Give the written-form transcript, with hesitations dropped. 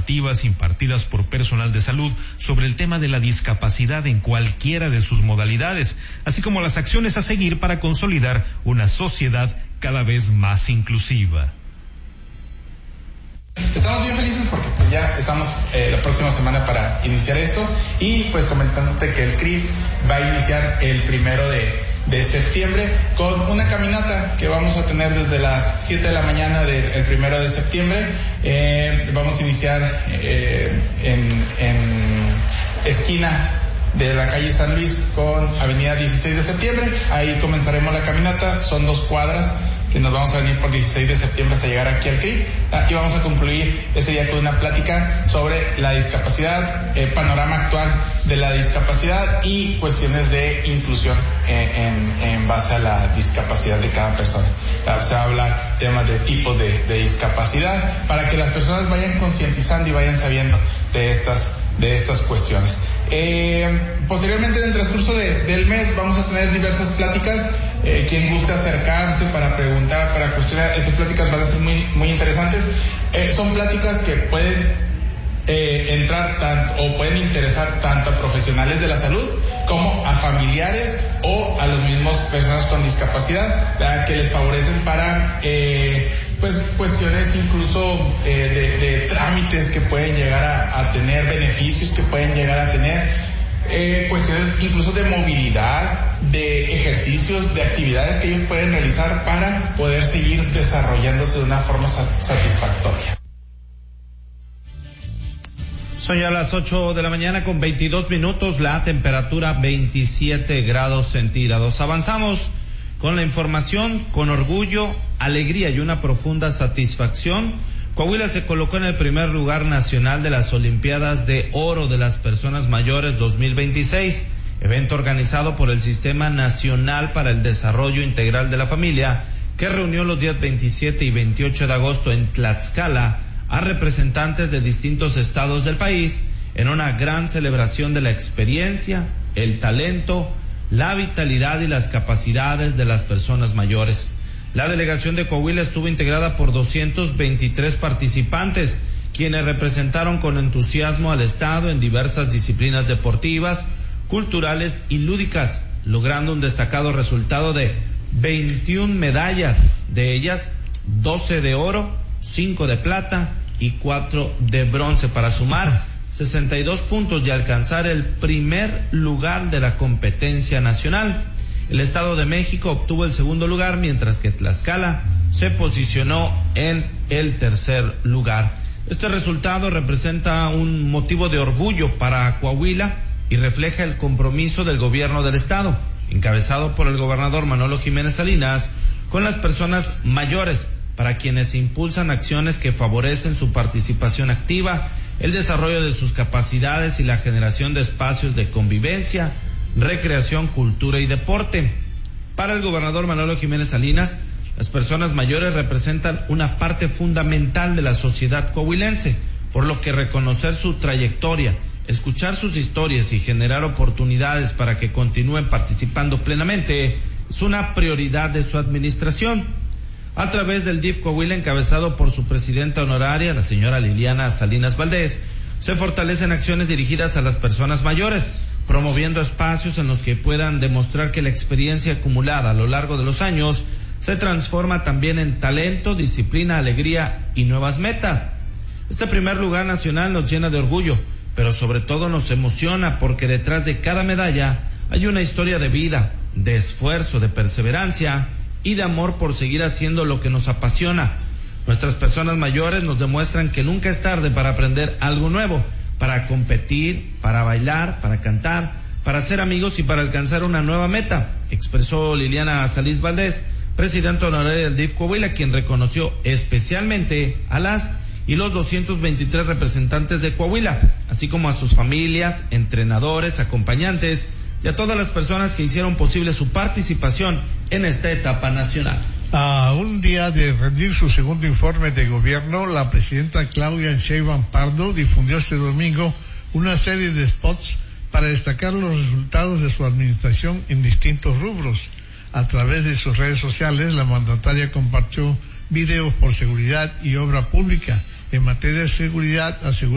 informativas impartidas por personal de salud sobre el tema de la discapacidad en cualquiera de sus modalidades, así como las acciones a seguir para consolidar una sociedad cada vez más inclusiva. Estamos bien felices porque pues ya estamos la próxima semana para iniciar esto y pues comentándote que el CRI va a iniciar el 1 de septiembre con una caminata que vamos a tener desde las 7 de la mañana del 1 de septiembre. Vamos a iniciar en esquina de la calle San Luis con avenida 16 de septiembre. Ahí comenzaremos la caminata, son 2 cuadras que nos vamos a venir por 16 de septiembre hasta llegar aquí al CRI, y vamos a concluir ese día con una plática sobre la discapacidad, panorama actual de la discapacidad y cuestiones de inclusión en base a la discapacidad de cada persona. Se va a hablar temas de tipos de discapacidad para que las personas vayan concientizando y vayan sabiendo de estas cuestiones. Posteriormente, en el transcurso del mes, vamos a tener diversas pláticas. Quien guste acercarse para preguntar, para cuestionar, esas pláticas van a ser muy, muy interesantes. Son pláticas que pueden entrar tanto o pueden interesar tanto a profesionales de la salud como a familiares o a los mismos personas con discapacidad, ¿verdad? Que les favorecen para pues cuestiones incluso de trámites que pueden llegar a tener, beneficios que pueden llegar a tener, cuestiones incluso de movilidad, de ejercicios, de actividades que ellos pueden realizar para poder seguir desarrollándose de una forma satisfactoria. Son ya las 8 de la mañana con 22 minutos, la temperatura 27 grados centígrados. Avanzamos con la información, con orgullo, alegría y una profunda satisfacción. Coahuila se colocó en el primer lugar nacional de las Olimpiadas de Oro de las Personas Mayores 2026, evento organizado por el Sistema Nacional para el Desarrollo Integral de la Familia, que reunió los días 27 y 28 de agosto en Tlaxcala a representantes de distintos estados del país en una gran celebración de la experiencia, el talento, la vitalidad y las capacidades de las personas mayores. La delegación de Coahuila estuvo integrada por 223 participantes, quienes representaron con entusiasmo al estado en diversas disciplinas deportivas, culturales y lúdicas, logrando un destacado resultado de 21 medallas, de ellas 12 de oro, 5 de plata y 4 de bronce, para sumar 62 puntos y alcanzar el primer lugar de la competencia nacional. El Estado de México obtuvo el segundo lugar, mientras que Tlaxcala se posicionó en el tercer lugar. Este resultado representa un motivo de orgullo para Coahuila y refleja el compromiso del gobierno del estado, encabezado por el gobernador Manolo Jiménez Salinas, con las personas mayores, para quienes impulsan acciones que favorecen su participación activa, el desarrollo de sus capacidades y la generación de espacios de convivencia, recreación, cultura y deporte. Para el gobernador Manolo Jiménez Salinas, las personas mayores representan una parte fundamental de la sociedad coahuilense, por lo que reconocer su trayectoria, escuchar sus historias y generar oportunidades para que continúen participando plenamente es una prioridad de su administración. A través del DIF Coahuila, encabezado por su presidenta honoraria, la señora Liliana Salinas Valdés, se fortalecen acciones dirigidas a las personas mayores, promoviendo espacios en los que puedan demostrar que la experiencia acumulada a lo largo de los años se transforma también en talento, disciplina, alegría y nuevas metas. Este primer lugar nacional nos llena de orgullo, pero sobre todo nos emociona porque detrás de cada medalla hay una historia de vida, de esfuerzo, de perseverancia y de amor por seguir haciendo lo que nos apasiona. Nuestras personas mayores nos demuestran que nunca es tarde para aprender algo nuevo, para competir, para bailar, para cantar, para ser amigos y para alcanzar una nueva meta, expresó Liliana Salinas Valdés, presidenta honoraria del DIF Coahuila, quien reconoció especialmente a las y los 223 representantes de Coahuila, así como a sus familias, entrenadores, acompañantes y a todas las personas que hicieron posible su participación en esta etapa nacional. A un día de rendir su segundo informe de gobierno, la presidenta Claudia Sheinbaum Pardo difundió este domingo una serie de spots para destacar los resultados de su administración en distintos rubros. A través de sus redes sociales, la mandataria compartió videos por seguridad y obra pública. En materia de seguridad, aseguró